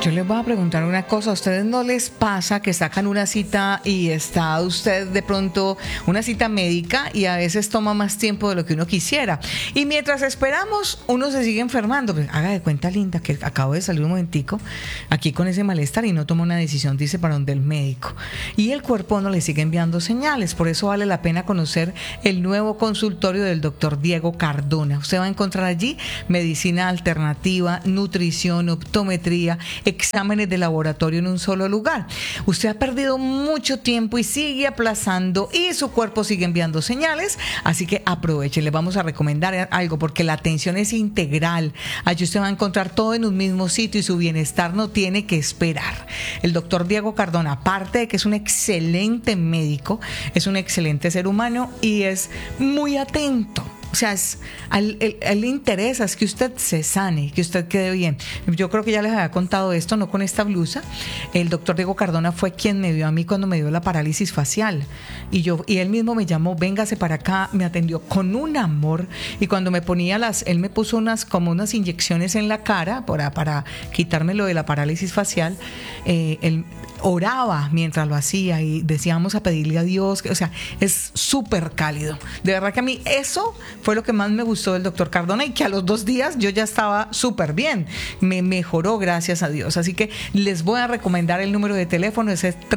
Yo les voy a preguntar una cosa. ¿A ustedes no les pasa que sacan una cita y está usted de pronto una cita médica y a veces toma más tiempo de lo que uno quisiera? Y mientras esperamos, uno se sigue enfermando. Pues, haga de cuenta, Linda, que acabo de salir un momentico aquí con ese malestar y no toma una decisión, dice, para donde el médico. Y el cuerpo no le sigue enviando señales. Por eso vale la pena conocer el nuevo consultorio del doctor Diego Cardona. Usted va a encontrar allí medicina alternativa, nutrición, optometría, exámenes de laboratorio en un solo lugar. Usted ha perdido mucho tiempo y sigue aplazando y su cuerpo sigue enviando señales, así que aproveche. Le vamos a recomendar algo porque la atención es integral. Allí usted va a encontrar todo en un mismo sitio y su bienestar no tiene que esperar. El doctor Diego Cardona, aparte de que es un excelente médico, es un excelente ser humano y es muy atento. O sea, a él le interesa es que usted se sane, que usted quede bien. Yo creo que ya les había contado esto, no con esta blusa. El doctor Diego Cardona fue quien me vio a mí cuando me dio la parálisis facial. Y él mismo me llamó, véngase para acá, me atendió con un amor. Y cuando me ponía él me puso unas inyecciones en la cara para quitarme lo de la parálisis facial. Él oraba mientras lo hacía y decíamos a pedirle a Dios, o sea, es súper cálido. De verdad que a mí eso fue lo que más me gustó del doctor Cardona y que a los 2 días yo ya estaba súper bien. Me mejoró, gracias a Dios. Así que les voy a recomendar el número de teléfono, ese es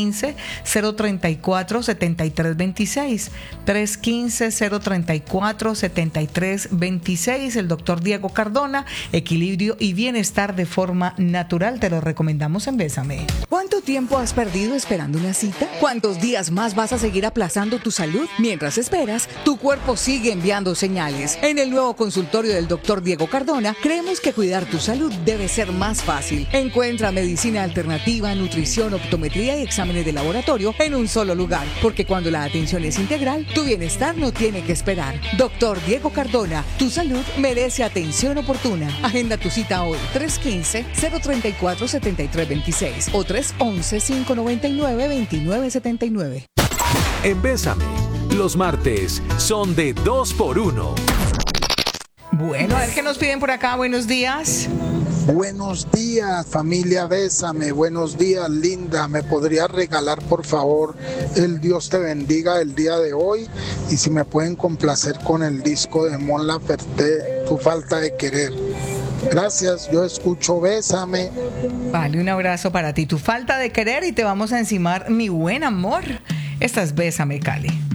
315-034-7326. 315-034-7326. El doctor Diego Cardona, equilibrio y bienestar de forma natural. Te lo recomendamos en Bésame. ¿Cuánto tiempo has perdido esperando una cita? ¿Cuántos días más vas a seguir aplazando tu salud? Mientras esperas, tu cuerpo sigue enviando señales. En el nuevo consultorio del doctor Diego Cardona, creemos que cuidar tu salud debe ser más fácil. Encuentra medicina alternativa, nutrición, optometría y exámenes de laboratorio en un solo lugar. Porque cuando la atención es integral, tu bienestar no tiene que esperar. Doctor Diego Cardona, tu salud merece atención oportuna. Agenda tu cita hoy. 315-034-7326 o 311-599-2979. En Bésame, los martes son de 2x1. Bueno, a ver qué nos piden por acá. Buenos días. Buenos días, familia Bésame. Buenos días, Linda. ¿Me podría regalar, por favor, el Dios te bendiga el día de hoy? Y si me pueden complacer con el disco de Mon Laferte, Tu falta de querer. Gracias, yo escucho Bésame. Vale, un abrazo para ti. Tu falta de querer y te vamos a encimar, mi buen amor. Esta es Bésame, Cali.